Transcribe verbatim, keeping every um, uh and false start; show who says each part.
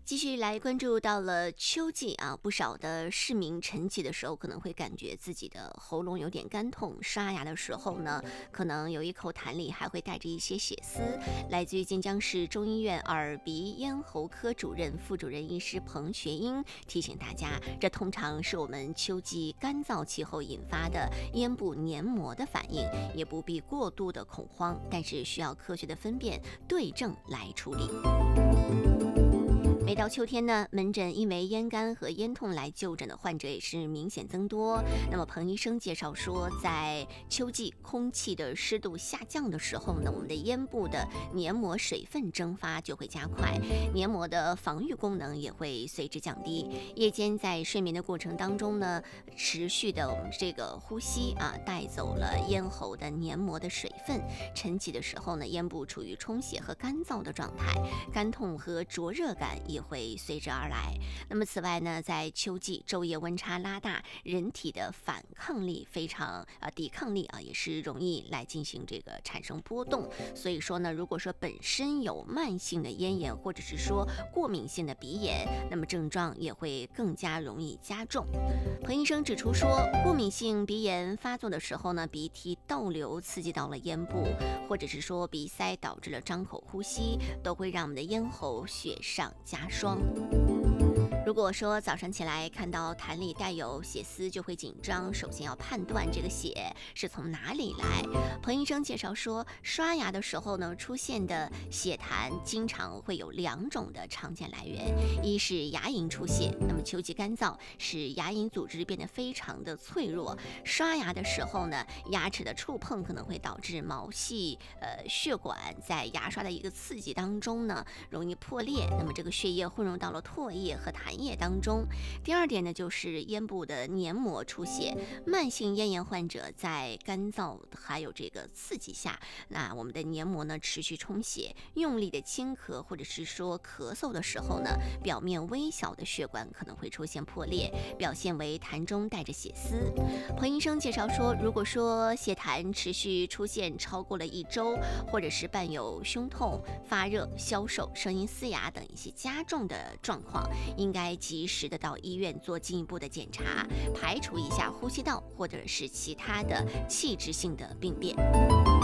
Speaker 1: 继续来关注到了秋季啊，不少的市民晨起的时候可能会感觉自己的喉咙有点干痛，刷牙的时候呢，可能有一口痰里还会带着一些血丝。来自于晋江市中医院耳鼻咽喉科主任、副主任医师彭学英提醒大家，这通常是我们秋季干燥气候引发的咽部黏膜的反应，也不必过度的恐慌，但是需要科学的分辨对症来处理。每到秋天呢，门诊因为咽干和咽痛来就诊的患者也是明显增多。那么彭医生介绍说，在秋季空气的湿度下降的时候呢，我们的咽部的黏膜水分蒸发就会加快，黏膜的防御功能也会随之降低。夜间在睡眠的过程当中呢，持续的我们这个呼吸啊，带走了咽喉的黏膜的水分。晨起的时候呢，咽部处于充血和干燥的状态，干痛和灼热感也会随之而来。那么此外呢，在秋季昼夜温差拉大，人体的反抗力非常呃抵抗力啊也是容易来进行这个产生波动。所以说呢，如果说本身有慢性的咽炎或者是说过敏性的鼻炎，那么症状也会更加容易加重。彭医生指出说，过敏性鼻炎发作的时候呢，鼻涕倒流刺激到了咽部，或者是说鼻塞导致了张口呼吸，都会让我们的咽喉雪上加霜。如果说早上起来看到痰里带有血丝就会紧张，首先要判断这个血是从哪里来。彭医生介绍说，刷牙的时候呢，出现的血痰经常会有两种的常见来源，一是牙龈出血，那么秋季干燥使牙龈组织变得非常的脆弱，刷牙的时候呢，牙齿的触碰可能会导致毛细呃血管在牙刷的一个刺激当中呢容易破裂，那么这个血液混入到了唾液和痰液当中。第二点呢，就是咽部的黏膜出血，慢性咽炎患者在干燥还有这个刺激下，那我们的黏膜呢持续充血，用力的轻咳或者是说咳嗽的时候呢，表面微小的血管可能会出现破裂，表现为痰中带着血丝。彭医生介绍说，如果说血痰持续出现超过了一周，或者是伴有胸痛、发热、消瘦、声音嘶哑等一些加重的状况，应该及时的到医院做进一步的检查，排除一下呼吸道或者是其他的器质性的病变。